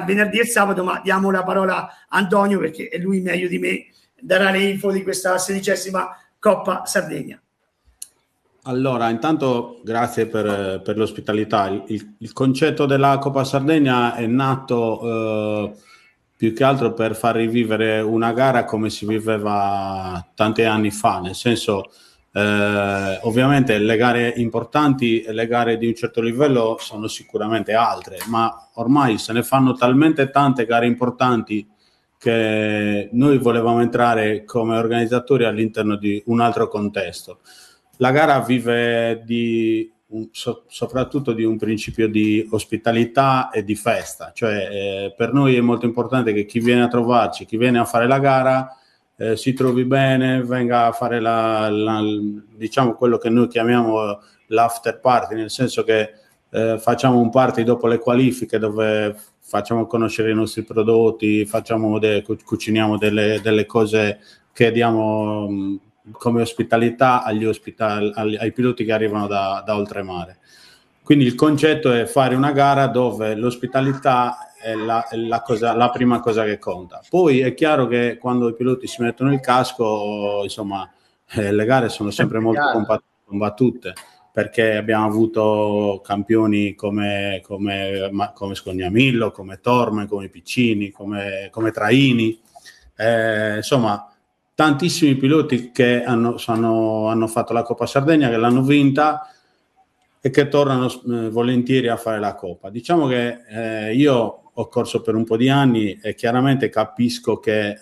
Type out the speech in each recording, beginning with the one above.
venerdì e sabato, ma diamo la parola a Antonio perché è lui meglio di me darà le info di questa 16ª Coppa Sardegna. Allora, intanto grazie per l'ospitalità. Il concetto della Coppa Sardegna è nato più che altro per far rivivere una gara come si viveva tanti anni fa, nel senso, ovviamente le gare importanti e le gare di un certo livello sono sicuramente altre, ma ormai se ne fanno talmente tante gare importanti che noi volevamo entrare come organizzatori all'interno di un altro contesto. La gara vive soprattutto di un principio di ospitalità e di festa, cioè per noi è molto importante che chi viene a trovarci, chi viene a fare la gara si trovi bene, venga a fare diciamo quello che noi chiamiamo l'after party, nel senso che facciamo un party dopo le qualifiche dove facciamo conoscere i nostri prodotti, cuciniamo delle cose che diamo come ospitalità ai piloti che arrivano da oltremare. Quindi il concetto è fare una gara dove l'ospitalità è la prima cosa che conta. Poi è chiaro che quando i piloti si mettono il casco, insomma, le gare sono sempre molto combattute, perché abbiamo avuto campioni come Scognamillo, come Torme, come Piccini, come Traini, insomma tantissimi piloti che hanno fatto la Coppa Sardegna, che l'hanno vinta e che tornano volentieri a fare la Coppa. Diciamo che io ho corso per un po' di anni e chiaramente capisco che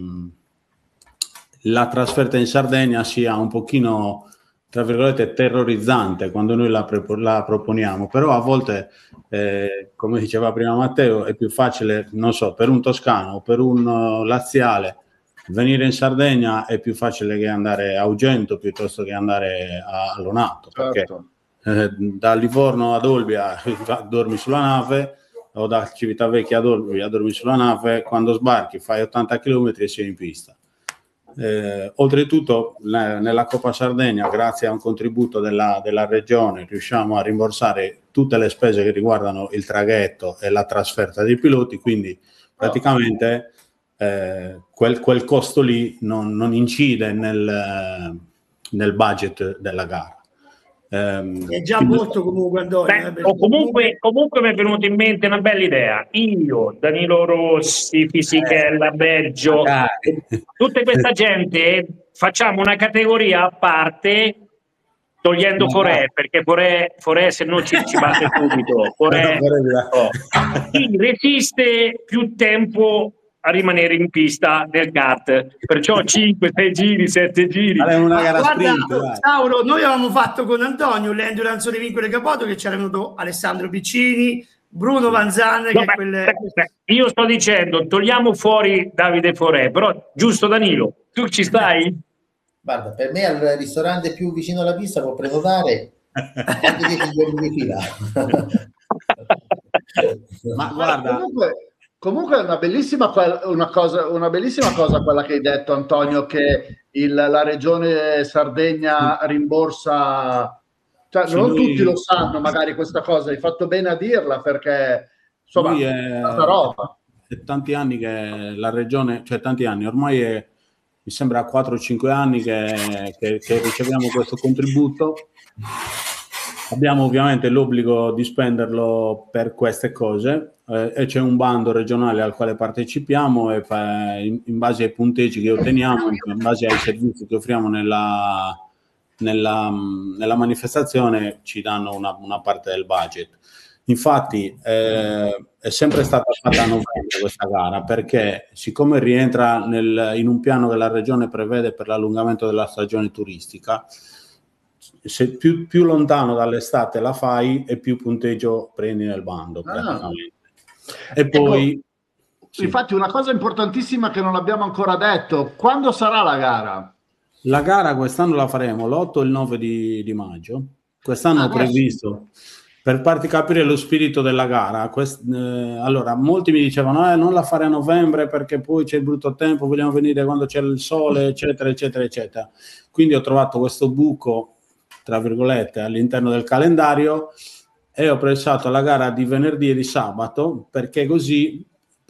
la trasferta in Sardegna sia un pochino, tra virgolette, terrorizzante quando noi la proponiamo, però a volte, come diceva prima Matteo, è più facile, non so, per un toscano o per un laziale venire in Sardegna è più facile che andare a Ugento piuttosto che andare a Lonato, certo. Perché da Livorno ad Olbia dormi sulla nave, o da Civitavecchia ad Olbia dormi sulla nave, quando sbarchi fai 80 km e sei in pista. Oltretutto nella Coppa Sardegna, grazie a un contributo della regione, riusciamo a rimborsare tutte le spese che riguardano il traghetto e la trasferta dei piloti, quindi praticamente quel costo lì non incide nel budget della gara. È già molto comunque, Antonio. Comunque mi è venuta in mente una bella idea. Io, Danilo Rossi, Fisichella, Beggio, tutta questa gente, facciamo una categoria a parte, togliendo Forè, perché Forè se no ci batte subito. Forè chi resiste più tempo a rimanere in pista del kart, perciò 5, 6 giri, 7 giri. Una gara sprint, sprint, Saulo, noi avevamo fatto con Antonio l'Endurance di Vincoli Capoto, che c'era venuto Alessandro Piccini, Bruno Vanzan, io sto dicendo togliamo fuori Davide Forè, però giusto Danilo, tu ci stai? Guarda, per me al ristorante più vicino alla pista può prenotare anche 10 giorni di fila. Ma guarda, comunque è una bellissima cosa quella che hai detto, Antonio, che la regione Sardegna rimborsa, cioè non tutti lo sanno magari questa cosa, hai fatto bene a dirla, perché insomma è tanta roba. È tanti anni che la regione, cioè tanti anni, ormai mi sembra 4 o 5 anni che riceviamo questo contributo. Abbiamo ovviamente l'obbligo di spenderlo per queste cose e c'è un bando regionale al quale partecipiamo e in base ai punteggi che otteniamo, in base ai servizi che offriamo nella manifestazione, ci danno una parte del budget. Infatti è sempre stata fatta a novembre questa gara, perché siccome rientra in un piano che la regione prevede per l'allungamento della stagione turistica, se più lontano dall'estate la fai e più punteggio prendi nel bando praticamente. E poi infatti una cosa importantissima che non abbiamo ancora detto: quando sarà la gara? La gara quest'anno la faremo l'8 e il 9 di maggio. Quest'anno ho previsto, per farti capire lo spirito della gara, allora molti mi dicevano non la fare a novembre perché poi c'è il brutto tempo, vogliamo venire quando c'è il sole, eccetera eccetera eccetera. Quindi ho trovato questo buco, tra virgolette, all'interno del calendario e ho pensato alla gara di venerdì e di sabato, perché così